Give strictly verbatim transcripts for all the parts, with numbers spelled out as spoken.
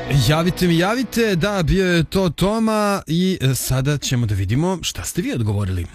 Javite mi, javite, da, bio je to Toma i sada ćemo da vidimo šta ste vi odgovorili.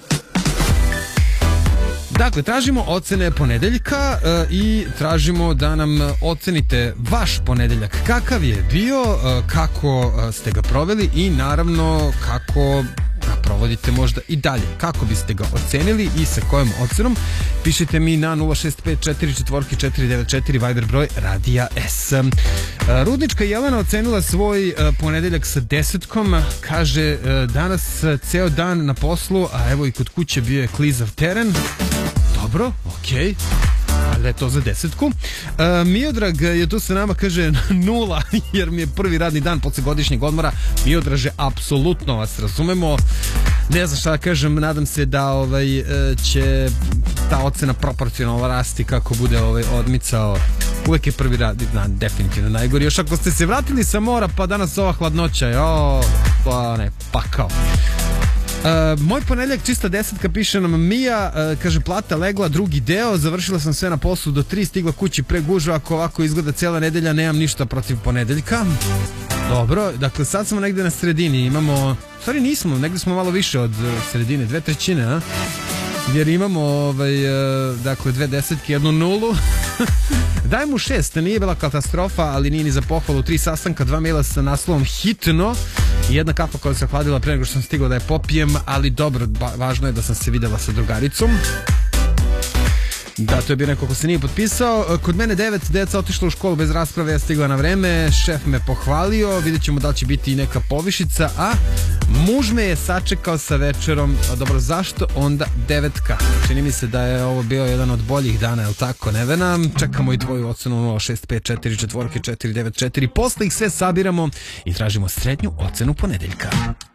Dakle, tražimo ocene ponedeljka e, i tražimo da nam ocenite vaš ponedeljak. Kakav je bio, e, kako ste ga proveli i naravno kako ga provodite možda i dalje. Kako biste ga ocenili i sa kojom ocenom? Pišite mi na nula šest pet četiri četiri četiri devet četiri Viber broj Radija S. E, Rudnička Jelena ocenila svoj e, ponedeljak sa desetkom. Kaže, e, danas ceo dan na poslu, a evo i kod kuće bio je klizav teren. Dobro, okej, okay. Ali je to za desetku. E, Miodrag je tu sa nama, kaže nula, jer mi je prvi radni dan posle godišnjeg odmora. Miodraže, apsolutno vas razumemo. Ne znam šta da kažem, nadam se da ovaj, će ta ocena proporcionalno rasti kako bude ovaj, odmicao. Uvek je prvi radni dan definitivno najgori. Još ako ste se vratili sa mora, pa danas ova hladnoća, jo, pa ne, pakao. Uh, moj ponedeljak čista desetka, piše nam Mija, uh, kaže plata legla, drugi deo, završila sam sve na poslu do tri, stigla kući pre gužva, ako ovako izgleda cijela nedelja, nemam ništa protiv ponedeljka. Dobro, dakle sad smo negde na sredini, imamo, stvari nismo, negde smo malo više od sredine, dve trećine, a? Jer imamo ovaj, uh, dakle dve desetke, jednu nulu. Daj mu šest, nije bila katastrofa, ali nije ni za pohvalu. Tri sastanka, dva maila sa naslovom hitno i jedna kafa koja se hladila pre nego što sam stigao da je popijem, ali dobro, važno je da sam se videla sa drugaricom. Da, to je bio neko ko se nije potpisao. Kod mene devet, deca otišla u školu bez rasprave, ja stigla na vreme, šef me pohvalio, vidjet ćemo da li će biti i neka povišica, a muž me je sačekao sa večerom. A dobro, zašto onda devetka? Čini mi se da je ovo bio jedan od boljih dana, je li tako, Nevena? Čekamo i tvoju ocenu nula šest pet četiri četiri četiri devet četiri. Posle ih sve sabiramo i tražimo srednju ocenu ponedeljka.